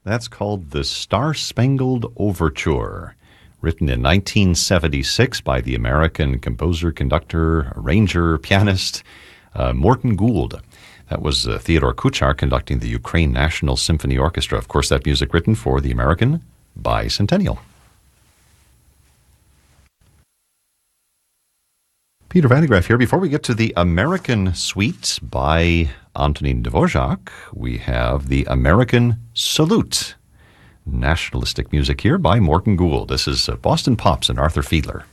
That's called the Star-Spangled Overture, written in 1976 by the American composer, conductor, arranger, pianist Morton Gould. That was Theodore Kuchar conducting the Ukraine National Symphony Orchestra. Of course, that music written for the American Bicentennial. Peter Van de Graaff here. Before we get to the American Suite by Antonin Dvorak, we have the American Salute. Nationalistic music here by Morton Gould. This is Boston Pops and Arthur Fiedler.